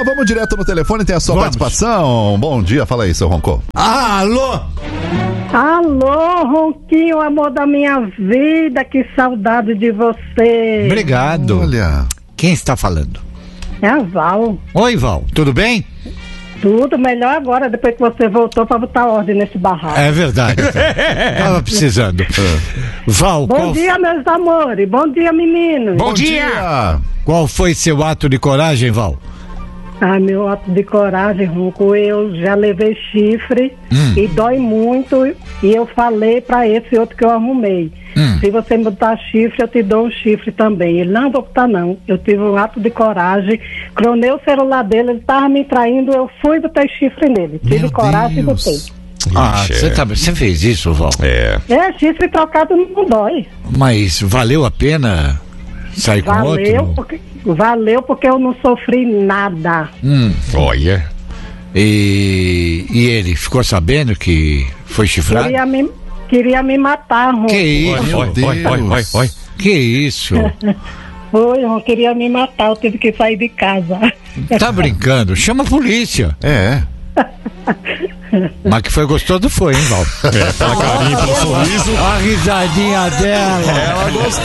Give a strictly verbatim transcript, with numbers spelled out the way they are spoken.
Já vamos direto no telefone, tem a sua Vamos. participação. Bom dia, fala aí, seu Ronco. Alô? Alô, Ronquinho, amor da minha vida, que saudade de você. Obrigado. Olha. Quem está falando? É a Val. Oi, Val, tudo bem? Tudo melhor agora, depois que você voltou pra botar ordem nesse barraco. É verdade. Tava precisando. Val, Bom qual, dia, meus amores. Bom dia, meninos. Bom dia. qual foi seu ato de coragem, Val? Ah, meu ato de coragem, Ronco, eu já levei chifre Hum. e dói muito. E eu falei pra esse outro que eu arrumei. Hum. Se você me botar chifre, eu te dou um chifre também. Ele, não, vou botar não. Eu tive um ato de coragem, clonei o celular dele, ele tava me traindo, eu fui e botei chifre nele. Tive Meu coragem e Deus. botei. Ah, Ixi, você é. tá, você fez isso, Val? É. É, chifre trocado não dói. Mas valeu a pena sair com Valeu outro? porque, valeu porque eu não sofri nada. Hum. Olha. E, e ele ficou sabendo que foi chifrado? Queria me, queria me matar, Ron. Que isso? Meu Oi, Deus. oi, oi, oi, oi. Que isso? Foi, Ron, queria me matar, eu tive que sair de casa. Tá brincando? Chama a polícia. É. Mas que foi gostoso foi, hein, Val? É, pela carinha, pelo sorriso. A risadinha dela. Ela gostou.